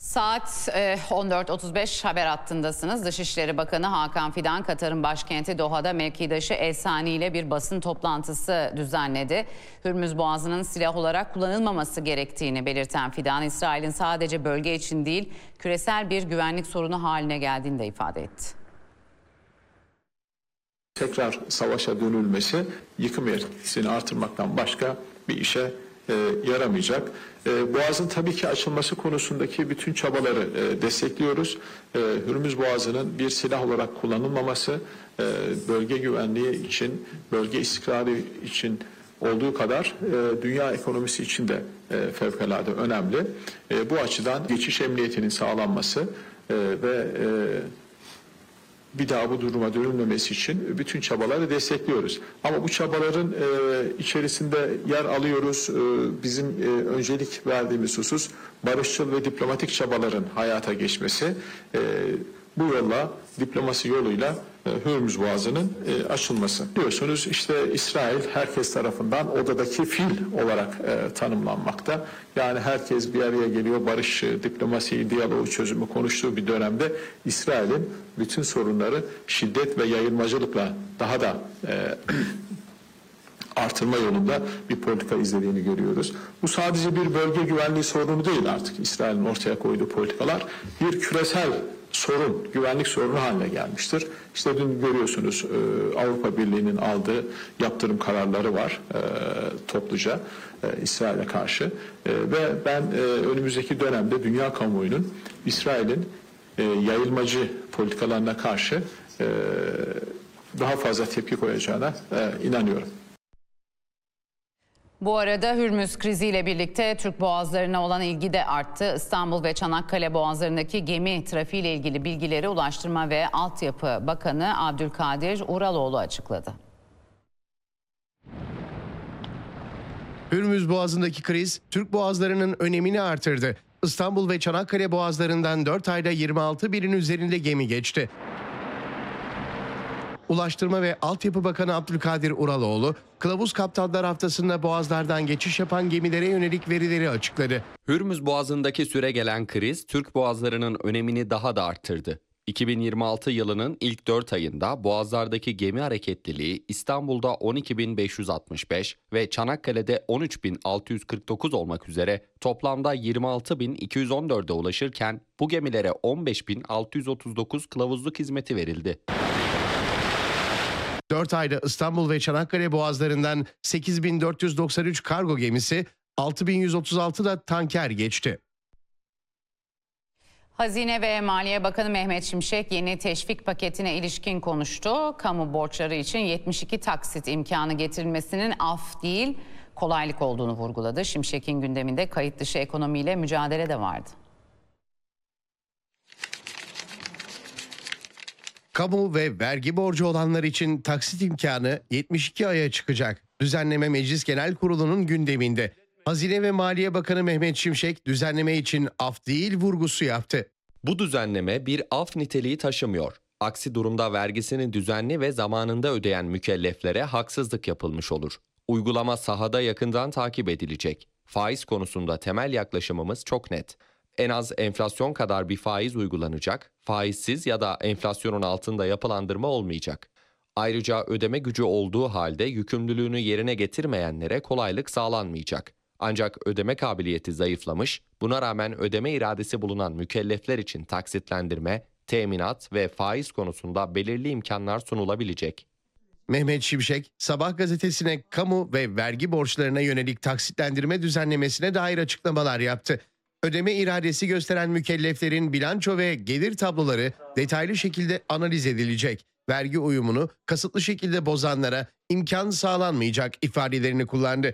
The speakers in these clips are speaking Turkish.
Saat 14.35 haber hattındasınız. Dışişleri Bakanı Hakan Fidan, Katar'ın başkenti Doha'da mevkidaşı El Sani ile bir basın toplantısı düzenledi. Hürmüz Boğazı'nın silah olarak kullanılmaması gerektiğini belirten Fidan, İsrail'in sadece bölge için değil, küresel bir güvenlik sorunu haline geldiğini de ifade etti. Tekrar savaşa dönülmesi yıkım etkisini artırmaktan başka bir işe yaramayacak. Boğazın tabii ki açılması konusundaki bütün çabaları destekliyoruz. Hürmüz Boğazı'nın bir silah olarak kullanılmaması bölge güvenliği için, bölge istikrarı için olduğu kadar dünya ekonomisi için de fevkalade önemli. Bu açıdan geçiş emniyetinin sağlanması ve bir daha bu duruma dönülmemesi için bütün çabaları destekliyoruz. Ama bu çabaların içerisinde yer alıyoruz. Bizim öncelik verdiğimiz husus barışçıl ve diplomatik çabaların hayata geçmesi. Bu yolla, diplomasi yoluyla Hürmüz Boğazı'nın açılması. Biliyorsunuz işte İsrail herkes tarafından odadaki fil olarak tanımlanmakta. Yani herkes bir araya geliyor, barış, diplomasi, diyaloğu, çözümü konuştuğu bir dönemde İsrail'in bütün sorunları şiddet ve yayılmacılıkla daha da artırma yolunda bir politika izlediğini görüyoruz. Bu sadece bir bölge güvenliği sorunu değil artık. İsrail'in ortaya koyduğu politikalar bir küresel sorun, güvenlik sorunu haline gelmiştir. İşte dün görüyorsunuz Avrupa Birliği'nin aldığı yaptırım kararları var topluca İsrail'e karşı. Ve ben önümüzdeki dönemde dünya kamuoyunun İsrail'in yayılmacı politikalarına karşı daha fazla tepki koyacağına inanıyorum. Bu arada Hürmüz kriziyle birlikte Türk boğazlarına olan ilgi de arttı. İstanbul ve Çanakkale boğazlarındaki gemi trafiğiyle ilgili bilgileri Ulaştırma ve Altyapı Bakanı Abdülkadir Uraloğlu açıkladı. Hürmüz Boğazı'ndaki kriz Türk boğazlarının önemini artırdı. İstanbul ve Çanakkale boğazlarından 4 ayda 26 binin üzerinde gemi geçti. Ulaştırma ve Altyapı Bakanı Abdülkadir Uraloğlu, Kılavuz Kaptanlar Haftası'nda boğazlardan geçiş yapan gemilere yönelik verileri açıkladı. Hürmüz Boğazı'ndaki süregelen kriz, Türk boğazlarının önemini daha da arttırdı. 2026 yılının ilk 4 ayında boğazlardaki gemi hareketliliği İstanbul'da 12.565 ve Çanakkale'de 13.649 olmak üzere toplamda 26.214'e ulaşırken bu gemilere 15.639 kılavuzluk hizmeti verildi. 4 ayda İstanbul ve Çanakkale boğazlarından 8.493 kargo gemisi, 6.136 da tanker geçti. Hazine ve Maliye Bakanı Mehmet Şimşek yeni teşvik paketine ilişkin konuştu. Kamu borçları için 72 taksit imkanı getirilmesinin af değil, kolaylık olduğunu vurguladı. Şimşek'in gündeminde kayıt dışı ekonomiyle mücadele de vardı. Kamu ve vergi borcu olanlar için taksit imkanı 72 aya çıkacak. Düzenleme Meclis Genel Kurulu'nun gündeminde. Hazine ve Maliye Bakanı Mehmet Şimşek düzenleme için af değil vurgusu yaptı. Bu düzenleme bir af niteliği taşımıyor. Aksi durumda vergisini düzenli ve zamanında ödeyen mükelleflere haksızlık yapılmış olur. Uygulama sahada yakından takip edilecek. Faiz konusunda temel yaklaşımımız çok net. En az enflasyon kadar bir faiz uygulanacak, faizsiz ya da enflasyonun altında yapılandırma olmayacak. Ayrıca ödeme gücü olduğu halde yükümlülüğünü yerine getirmeyenlere kolaylık sağlanmayacak. Ancak ödeme kabiliyeti zayıflamış, buna rağmen ödeme iradesi bulunan mükellefler için taksitlendirme, teminat ve faiz konusunda belirli imkanlar sunulabilecek. Mehmet Şimşek, Sabah gazetesine kamu ve vergi borçlarına yönelik taksitlendirme düzenlemesine dair açıklamalar yaptı. Ödeme iradesi gösteren mükelleflerin bilanço ve gelir tabloları detaylı şekilde analiz edilecek. Vergi uyumunu kasıtlı şekilde bozanlara imkan sağlanmayacak ifadelerini kullandı.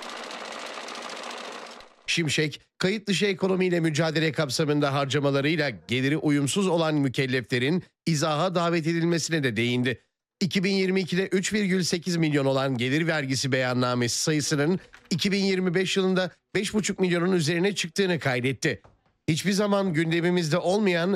Şimşek, kayıt dışı ekonomiyle mücadele kapsamında harcamalarıyla geliri uyumsuz olan mükelleflerin izaha davet edilmesine de değindi. 2022'de 3,8 milyon olan gelir vergisi beyannamesi sayısının 2025 yılında 5,5 milyonun üzerine çıktığını kaydetti. Hiçbir zaman gündemimizde olmayan